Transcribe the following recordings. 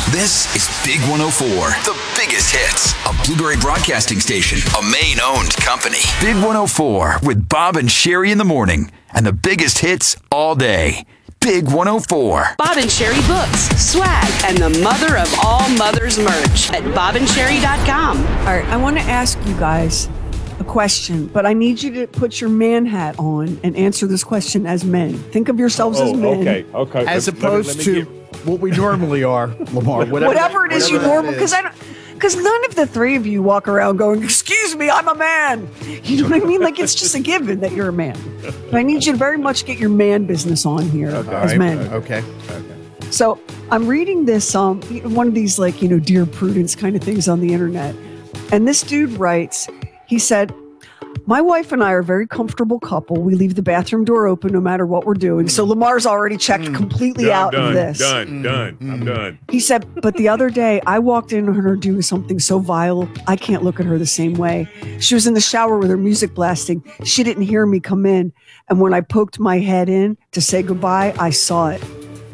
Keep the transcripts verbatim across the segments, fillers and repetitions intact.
This is Big one oh four, the biggest hits, a Blueberry Broadcasting station, a Maine-owned company. Big one oh four with Bob and Sherry in the morning, and the biggest hits all day. Big one oh four. Bob and Sherry books, swag, and the mother of all mothers merch at bob and sherry dot com. All right, I want to ask you guys a question, but I need you to put your man hat on and answer this question as men. Think of yourselves oh, as men. Okay, okay. As let me, opposed let me, let me to get... what we normally are, Lamar. Whatever, whatever it is whatever you normal, because I don't. Because none of the three of you walk around going, excuse me, I'm a man. You know what I mean? Like, it's just a given that you're a man. But I need you to very much get your man business on here Okay. as right, men. Okay. Okay. So I'm reading this, um, one of these, like, you know, Dear Prudence kind of things on the internet. And this dude writes, he said, my wife and I are a very comfortable couple. We leave the bathroom door open no matter what we're doing. So Lamar's already checked mm. completely done, out done, of this. Done, Mm. done, Mm. I'm done. He said, but the other day I walked in on her doing something so vile, I can't look at her the same way. She was in the shower with her music blasting. She didn't hear me come in. And when I poked my head in to say goodbye, I saw it.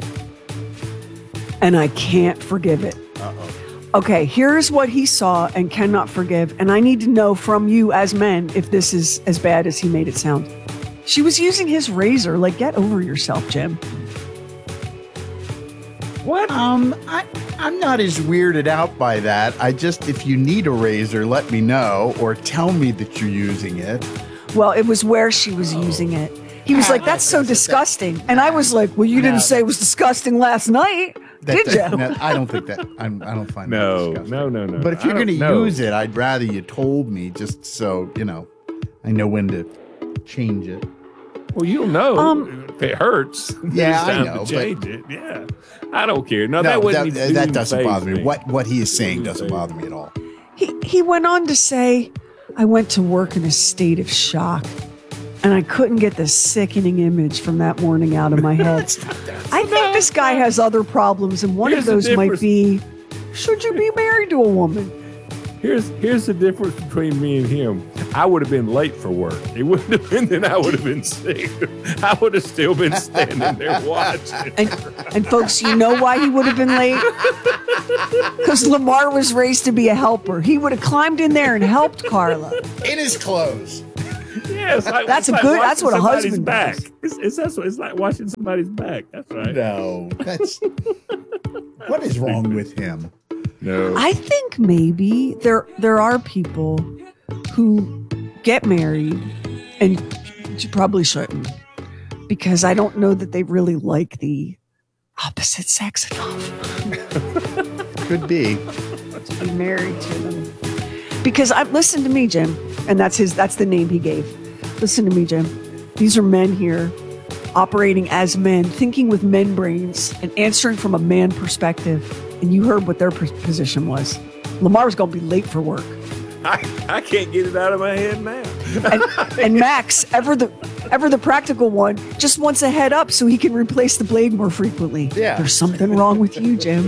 And I can't forgive it. Uh-oh. Okay, here's what he saw and cannot forgive. And I need to know from you as men if this is as bad as he made it sound. She was using his razor. Like, get over yourself, Jim. What? Um, I, I'm not as weirded out by that. I just, if you need a razor, let me know or tell me that you're using it. Well, it was where she was oh. using it. He was like, that's so disgusting. And I was like, well, you didn't say it was disgusting last night. That, Did that, you? No, I don't think that. I'm, I don't find no, that disgusting. No, no, no. But if you're going to no. use it, I'd rather you told me just so, you know, I know when to change it. Well, you'll know um, if it hurts. Yeah, it's time I know. to change it. Yeah. I don't care. No, no that wouldn't that, even that doesn't faze bother me. me. What, what he is saying doesn't bother me at all. He, he went on to say, I went to work in a state of shock. And I couldn't get the sickening image from that morning out of my head. I think this guy has other problems, and one Here's of those the might be, should you be married to a woman? Here's here's the difference between me and him. I would have been late for work. It wouldn't have been that I would have been sick. I would have still been standing there watching. And, and folks, you know why he would have been late? Because Lamar was raised to be a helper. He would have climbed in there and helped Carla. In his clothes. Yeah, it's like, that's it's a like good. That's what a husband back. does. It's, it's that's what it's like watching somebody's back. That's right. No, that's what is wrong with him? No, I think maybe there there are people who get married, and you probably shouldn't, because I don't know that they really like the opposite sex enough. Could be to be married to them. Because I listen to me, Jim, and that's his. That's the name he gave. Listen to me, Jim. These are men here, operating as men, thinking with men brains, and answering from a man perspective. And you heard what their position was. Lamar's gonna be late for work. I, I can't get it out of my head now. And, and Max, ever the ever the practical one, just wants a head up so he can replace the blade more frequently. Yeah. There's something wrong with you, Jim.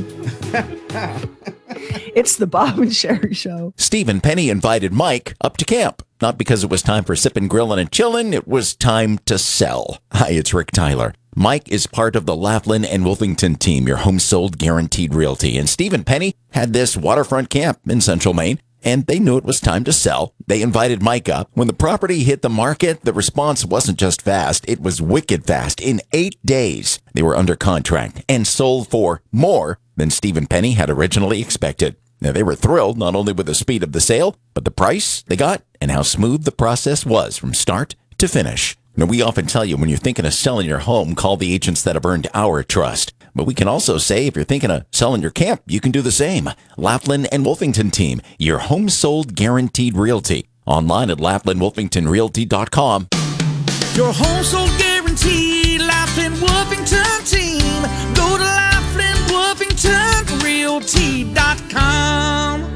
It's the Bob and Sherry Show. Steve and Penny invited Mike up to camp. Not because it was time for sipping, grilling, and chilling. It was time to sell. Hi, it's Rick Tyler. Mike is part of the Laughlin and Wolfington team, your home sold guaranteed realty. And Steve and Penny had this waterfront camp in Central Maine, and they knew it was time to sell. They invited Mike up. When the property hit the market, the response wasn't just fast, it was wicked fast. In eight days, they were under contract and sold for more than Steve and Penny had originally expected. Now, they were thrilled not only with the speed of the sale, but the price they got and how smooth the process was from start to finish. Now, we often tell you when you're thinking of selling your home, call the agents that have earned our trust. But we can also say if you're thinking of selling your camp, you can do the same. Laughlin and Wolfington team, your home sold guaranteed realty. Online at laughlin wolfington realty dot com. Your home sold guaranteed, Laughlin Wolfington team. Go to laughlin wolfington realty dot com.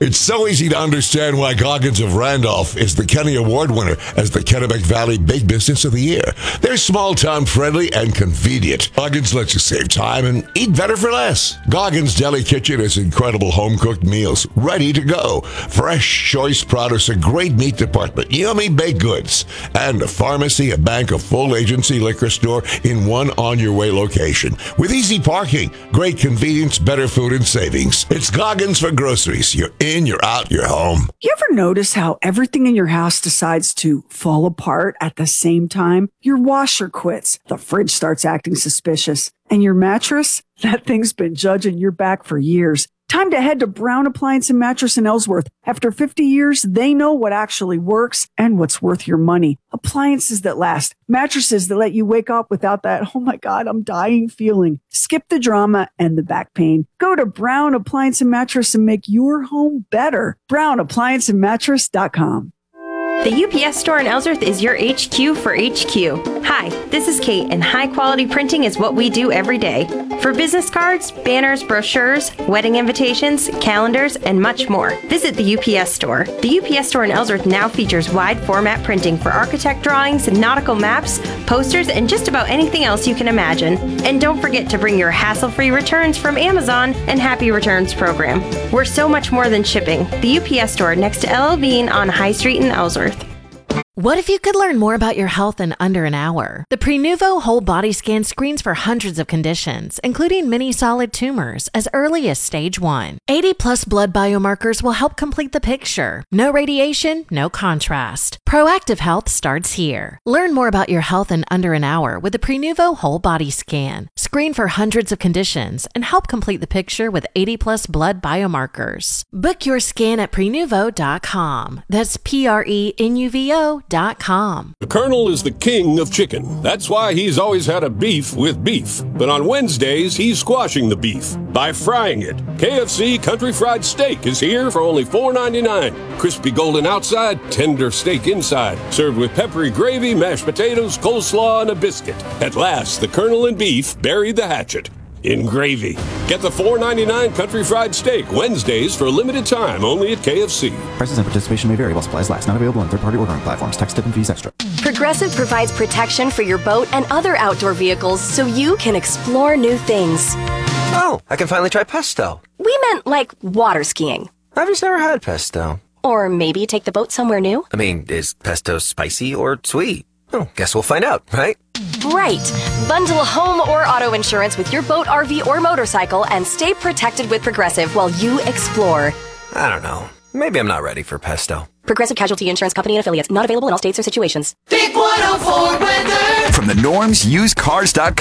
It's so easy to understand why Goggins of Randolph is the Kenny Award winner as the Kennebec Valley Big Business of the Year. They're small-town friendly and convenient. Goggins lets you save time and eat better for less. Goggins Deli Kitchen has incredible home-cooked meals ready to go. Fresh, choice produce, a great meat department, yummy baked goods, and a pharmacy, a bank, a full agency liquor store in one on-your-way location. With easy parking, great convenience, better food, and savings. It's Goggins for groceries. You're in, you're out, you're home. You ever notice how everything in your house decides to fall apart at the same time? Your washer quits, the fridge starts acting suspicious, and your mattress? That thing's been judging your back for years. Time to head to Brown Appliance and Mattress in Ellsworth. After fifty years, they know what actually works and what's worth your money. Appliances that last, mattresses that let you wake up without that, oh my God, I'm dying feeling. Skip the drama and the back pain. Go to Brown Appliance and Mattress and make your home better. brown appliance and mattress dot com. The U P S store in Ellsworth is your H Q for H Q. Hi, this is Kate, and high-quality printing is what we do every day. For business cards, banners, brochures, wedding invitations, calendars, and much more, visit the U P S store. The U P S store in Ellsworth now features wide-format printing for architect drawings, nautical maps, posters, and just about anything else you can imagine. And don't forget to bring your hassle-free returns from Amazon and Happy Returns program. We're so much more than shipping. The U P S store next to L L Bean on High Street in Ellsworth. What if you could learn more about your health in under an hour? The Prenuvo Whole Body Scan screens for hundreds of conditions, including many solid tumors, as early as stage one. eighty plus blood biomarkers will help complete the picture. No radiation, no contrast. Proactive health starts here. Learn more about your health in under an hour with the Prenuvo Whole Body Scan. Screen for hundreds of conditions and help complete the picture with eighty plus blood biomarkers. Book your scan at prenuvo dot com. That's P R E N U V O dot com. The Colonel is the king of chicken. That's why he's always had a beef with beef. But on Wednesdays, he's squashing the beef by frying it. K F C Country Fried Steak is here for only four ninety-nine. Crispy golden outside, tender steak inside. Served with peppery gravy, mashed potatoes, coleslaw, and a biscuit. At last, the Colonel and beef buried the hatchet in gravy. Get the four ninety-nine Country Fried Steak Wednesdays for a limited time only at K F C. Prices and participation may vary while supplies last. Not available on third-party ordering platforms. Tax, tip, and fees extra. Progressive provides protection for your boat and other outdoor vehicles so you can explore new things. Oh, I can finally try pesto. We meant like water skiing. I've just never had pesto. Or maybe take the boat somewhere new. I mean, is pesto spicy or sweet? Oh, guess we'll find out, right? Right. Bundle home or auto insurance with your boat, R V, or motorcycle and stay protected with Progressive while you explore. I don't know. Maybe I'm not ready for pesto. Progressive Casualty Insurance Company and affiliates. Not available in all states or situations. Big one oh four weather. From the Norms Used Cars dot com.